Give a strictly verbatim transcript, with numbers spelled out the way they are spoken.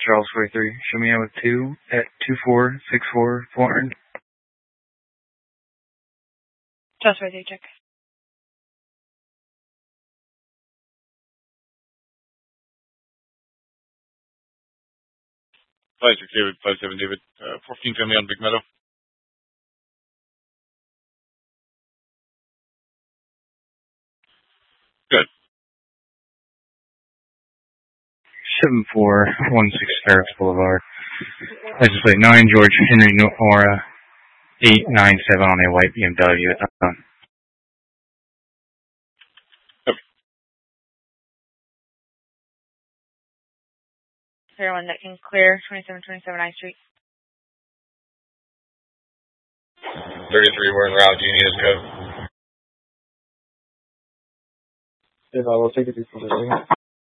Charles forty-three. Show me out with two at two four six four four hundred. Charles forty-three, check. five six David, five seven David, uh, fourteen family on Big Meadow. Good. seven four one six Ferris Boulevard. License plate nine George Henry Nora eight nine seven on a white B M W. Uh, Yep. Clear one that can clear twenty-seven twenty-seven I Street. thirty-three, we're en route. Do you need us to go? If I will take it before the